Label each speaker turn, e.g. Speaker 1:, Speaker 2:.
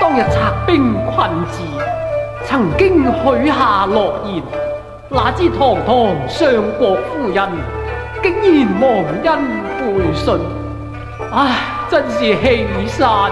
Speaker 1: 當日策兵困治，曾經許下諾言，哪知堂堂相國夫人，竟然忘恩背信，唉，真是氣煞